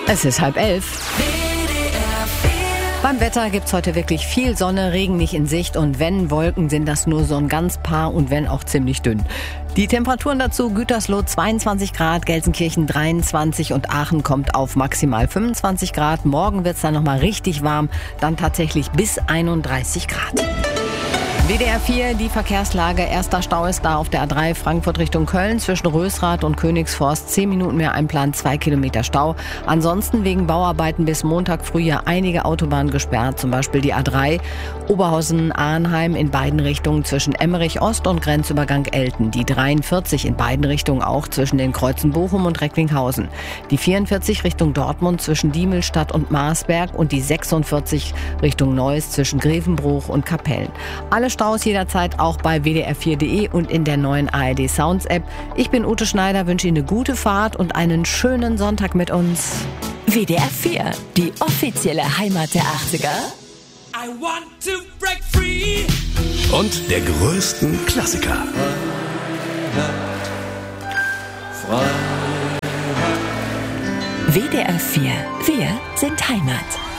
Es ist 10:30. Beim Wetter gibt's heute wirklich viel Sonne, Regen nicht in Sicht und wenn Wolken, sind das nur so ein ganz paar und wenn auch ziemlich dünn. Die Temperaturen dazu: Gütersloh 22 Grad, Gelsenkirchen 23 und Aachen kommt auf maximal 25 Grad. Morgen wird's dann nochmal richtig warm, dann tatsächlich bis 31 Grad. WDR 4, die Verkehrslage. Erster Stau ist da auf der A3 Frankfurt Richtung Köln zwischen Rösrath und Königsforst. 10 Minuten mehr einplant, 2 Kilometer Stau. Ansonsten wegen Bauarbeiten bis Montag früh ja einige Autobahnen gesperrt, zum Beispiel die A3 Oberhausen-Arnheim in beiden Richtungen zwischen Emmerich Ost und Grenzübergang Elten. Die 43 in beiden Richtungen auch zwischen den Kreuzen Bochum und Recklinghausen. Die 44 Richtung Dortmund zwischen Diemelstadt und Marsberg und die 46 Richtung Neuss zwischen Grevenbruch und Kapellen. Alle Staus jederzeit auch bei wdr4.de und in der neuen ARD Sounds App. Ich bin Ute Schneider, wünsche Ihnen eine gute Fahrt und einen schönen Sonntag mit uns. WDR 4, die offizielle Heimat der 80er. I want to break free. Und der größten Klassiker. WDR 4, wir sind Heimat.